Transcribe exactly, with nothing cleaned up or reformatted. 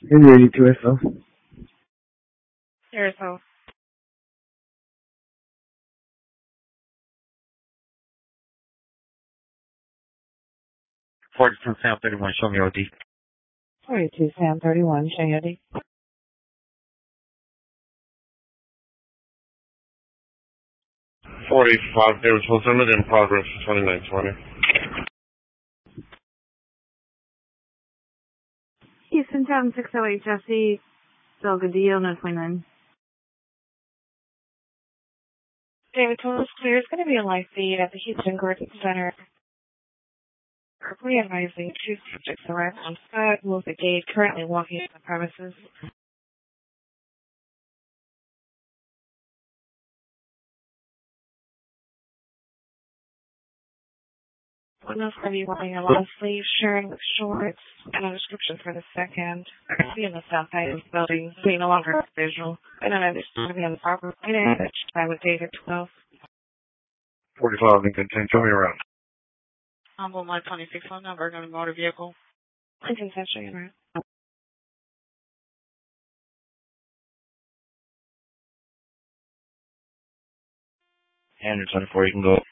And ready to S O. Here, so. forty-two Sam thirty-one, show me O D. forty-two Sam thirty-one, show me O D. forty-five David Wilson, in progress, twenty-nine twenty. Houston Town six oh eight Jesse, Delgadillo, nine twenty-nine. David Toll is clear. It's going to be a live feed at the Houston Gordon Center. Re-advising two subjects arrived on spot. Will the gate currently walking into the premises. One else going to be wearing a long sleeve, sharing with shorts, and a description for the second. Be in the south side of the building, being no longer visual. I don't know, there's going to be on the proper planet. I would date at twelve. forty-five Lincoln ten, show me around. Humble one twenty-six phone number, going to motor vehicle. Lincoln ten, show you around. Andrew twenty-four, you can go.